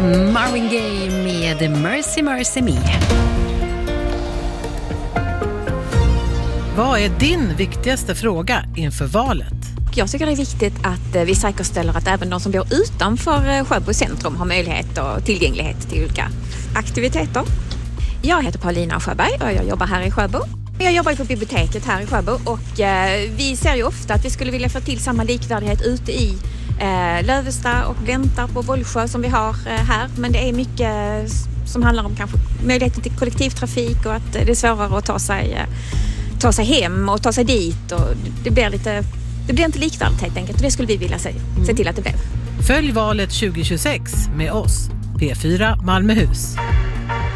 Marvin Gaye med Mercy Mercy Me. Vad är din viktigaste fråga inför valet? Jag tycker det är viktigt att vi säkerställer att även de som bor utanför Sjöbo centrum har möjlighet och tillgänglighet till olika aktiviteter. Jag heter Paulina Sjöberg och jag jobbar här i Sjöbo. Jag jobbar på biblioteket här i Sjöbo och vi ser ju ofta att vi skulle vilja få till samma likvärdighet ute i Lövestad och Blentarp och Vollsjö som vi har här. Men det är mycket som handlar om kanske möjligheten till kollektivtrafik och att det är svårare att ta sig hem och ta sig dit. Och det blir inte likvärdigt helt enkelt och det skulle vi vilja se till att det blir. Följ valet 2026 med oss, P4 Malmöhus.